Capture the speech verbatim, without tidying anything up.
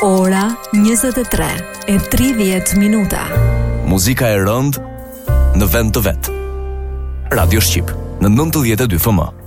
Ora njëzet e tre e tridhjetë minuta. Muzika e rënd në vend të vet. Radio Shqip në nëntëdhjetë e dy F M.